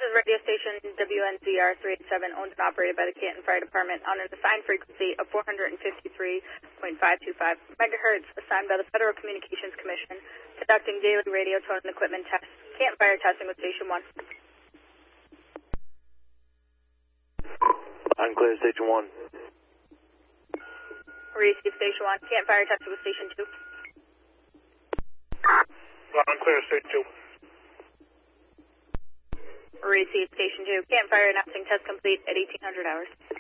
is radio station WNZR 387, owned and operated by the Canton Fire Department on an assigned frequency of 453.525 megahertz, assigned by the Federal Communications Commission, conducting daily radio tone and equipment tests. Canton Fire testing with Station 1. Unclear Station 1. Receive Station 1. Canton Fire testing with Station 2. Unclear Station 2. Receive Station 2. Canton Fire announcing test complete at 1800 hours.